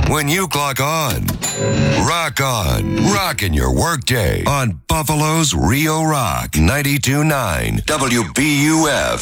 when you clock on. Rock on. Rockin' your workday on Buffalo's Rio Rock 92.9 WBUF.